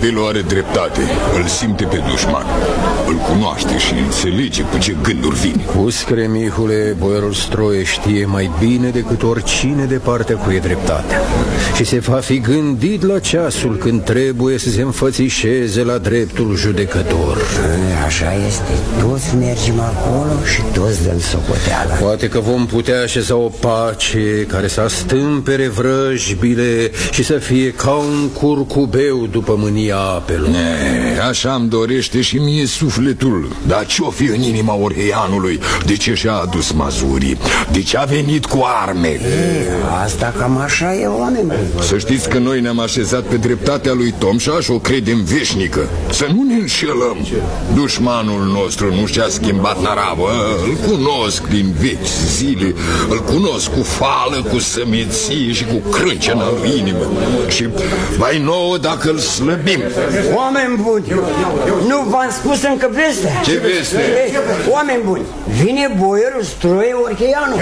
Apelul are dreptate. Îl simte pe dușman, îl cunoaște și înțelege cu ce gânduri vine. Uscre, mihule, boierul Stroie știe mai bine decât oricine de partea cu e dreptatea. Și se va fi gândit la ceasul când trebuie să se înfățișeze la dreptul judecător. Așa este, toți mergem acolo și toți dăm socoteală. Poate că vom putea așeza o pace care să astâmpere vrăjbile și să fie ca un curcubeu după mânia apelor. Așa-mi dorește și mie sufletul. Dar ce-o fi în inima orheianului? De ce și-a adus mazurii? De ce a venit cu arme? Asta cam așa e, oameni. Să știți că noi ne-am așezat pe dreptatea lui Tomșa și o credem veșnică. Să nu ne înșelăm. Dușmanul nostru nu și-a schimbat naravă. Îl cunosc din vechi zile. Îl cunosc cu fală, cu sămeție și cu crâncenă în inimă. Și mai nouă dacă îl slăbim. Oameni buni, nu v-am spus încă vestea? Ce veste? Oameni buni, vine boierul Stroie Orheianu.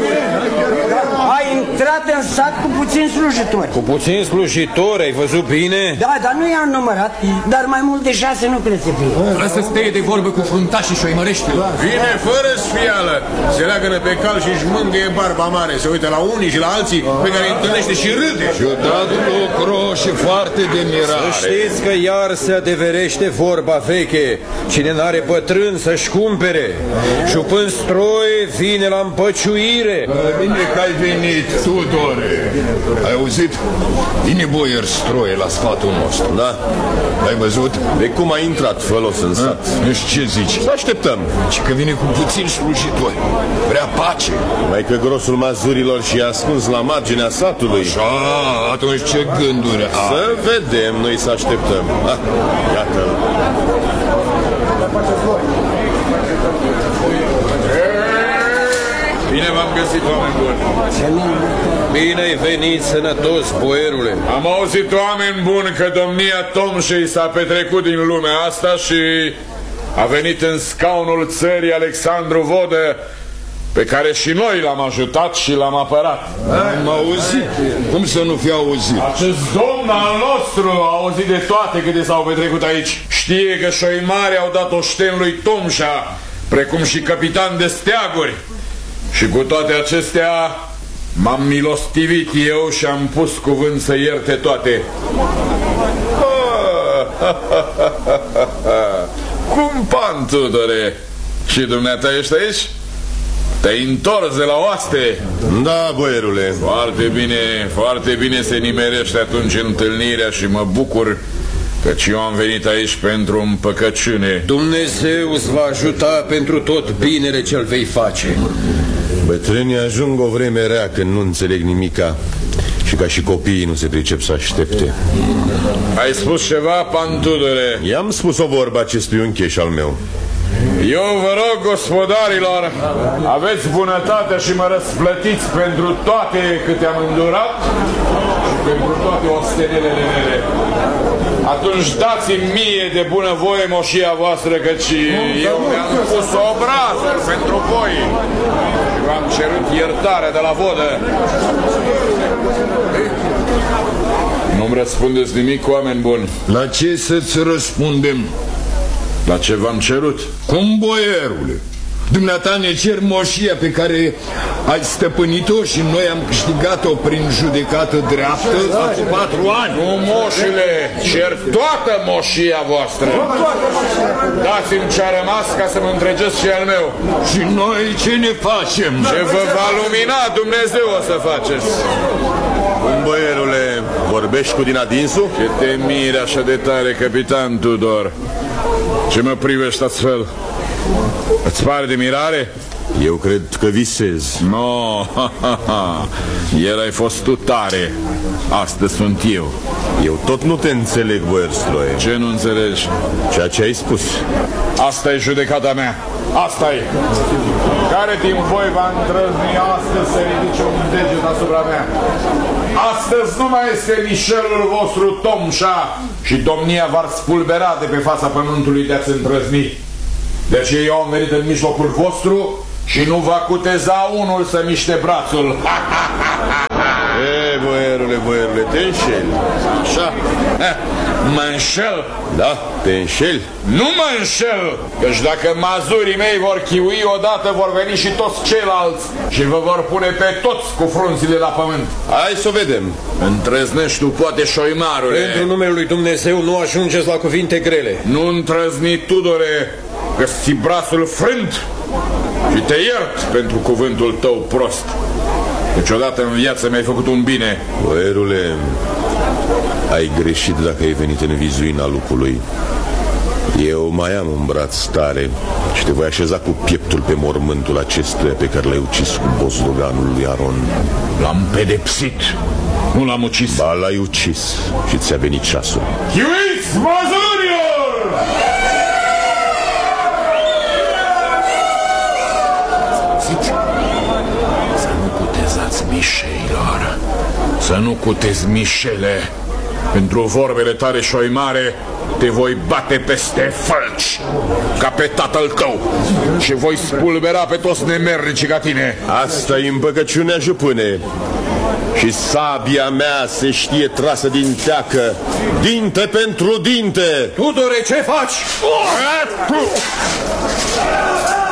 A intrat în sat cu puțini slujitori. Cu puțini slujitori, ai văzut bine? Da, dar nu i-am numărat, dar mai mult de 6 nu cred să fie. Lasă-ți teie de vorbă cu fruntașii și o-i mărește. Vine fără sfială, se leagănă pe cal și-și mângâie barba mare. Se uită la unii și la alții pe care îi întâlnește și râde. Și-o dat lucru și foarte de mirare. Să știți că iar se adeverește vorba veche. Cine n-are bătrân să-și cumpere. Șupând Stroi vine la împăciuire. Bine că ai venit, Tudore. Ai auzit? Vine boier Stroie la sfatul nostru. Da. Ai văzut? De cum a intrat fălos în sat? Deci ce zici? Să așteptăm. Și că vine cu puțini slujitori. Vrea pace. Mai că grosul mazurilor și ascuns la marginea satului. Așa, atunci ce gânduri ai? Să vedem, noi să așteptăm. Iată-l. Bine v-am găsit, oameni buni. Bine ai venit, sănătos, boierule. Am auzit, oameni buni, că domnia Tomșei s-a petrecut din lumea asta și a venit în scaunul țării Alexandru Vodă, pe care și noi l-am ajutat și l-am apărat. Am auzit. Cum să nu fi auzit? Acest domn al nostru a auzit de toate câte s-au petrecut aici. Știe că șoimari au dat oșten lui Tomșa, precum și capitan de steaguri. Și cu toate acestea m-am milostivit eu și am pus cuvânt să ierte toate. Cum, pan, Tudore? Și dumneata ești aici? Te-ai întors de la oaste? Da, boierule. Foarte bine se nimerește atunci întâlnirea și mă bucur căci eu am venit aici pentru împăcăciune. Dumnezeu îți va ajuta pentru tot binele ce-l vei face. Bătrânii ajung o vreme rea când nu înțeleg nimica și ca și copiii nu se pricep să aștepte. Ai spus ceva, pan Tudore? I-am spus o vorbă acestui uncheș al meu. Eu vă rog, gospodarilor, aveți bunătatea și mă răsplătiți pentru toate câte am îndurat și pentru toate ostenelele mele. Atunci dați-mi mie de bunăvoie moșia voastră, căci eu mi-am pus obrazul pentru voi și v-am cerut iertare de la Vodă. Nu-mi răspundeți nimic, oameni buni. La ce să-ți răspundem? La ce v-am cerut? Cum, boierule? Dumneata ne cer moșia pe care ai stăpânit-o și noi am câștigat-o prin judecată dreaptă acum 4 ani. Nu, moșile, cer toată moșia voastră. Dați-mi ce-a rămas ca să mă întregeți și al meu. Și noi ce ne facem? Ce vă va lumina Dumnezeu o să faceți. Cum, boierule, vorbești cu din adinsul? Ce te miri așa de tare, capitan Tudor? Ce mă privești astfel? Îți pare de mirare? Eu cred că visez. No, el ai fost tu tare. Astăzi sunt eu. Eu tot nu te înțeleg, boier Stroie. Ce nu înțelegi? Ceea ce ai spus. Asta e judecata mea. Asta e. Care timp voi va îndrăzni astăzi să ridice un deget asupra mea? Astăzi nu mai este nișelul vostru Tomșa și domnia v-ar spulbera de pe fața pământului de-ați îndrăzni. De aceea eu am venit în mijlocul vostru și nu va cuteza unul să miște brațul. Boierule, te înșeli. Așa? Mă înșel? Da, te înșeli? Nu mă înșel, căci dacă mazurii mei vor chiui odată, vor veni și toți ceilalți și vă vor pune pe toți cu frunzile la pământ. Hai să o vedem. Întrăznești tu, poate, șoimarule. Pentru numele lui Dumnezeu nu ajungeți la cuvinte grele. Nu întrăzni, Tudore, că-ți brațul frânt și te iert pentru cuvântul tău prost. Niciodată în viață mi-ai făcut un bine. Boierule, ai greșit dacă ai venit în vizuina lupului. Eu mai am un braț tare și te voi așeza cu pieptul pe mormântul acestuia pe care l-ai ucis cu bozdoganul lui Aron. L-am pedepsit, nu l-am ucis. Ba, l-ai ucis și ți-a venit ceasul. Chiuiți, mazurilor! Să nu cutezați mișeilor, să nu cutezi mișele. Pentru vorbele tale șoimare te voi bate peste fălci, ca pe tatăl tău, și voi spulbera pe toți nemernicii ca tine. Asta-i împăcăciunea, jupâne. Și sabia mea se știe trasă din teacă, dinte pentru dinte. Tudore, ce faci?